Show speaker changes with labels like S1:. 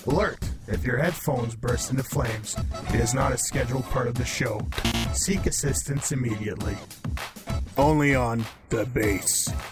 S1: Alert! If your headphones burst into flames, it is not a scheduled part of the show. Seek assistance immediately. Only on The Base.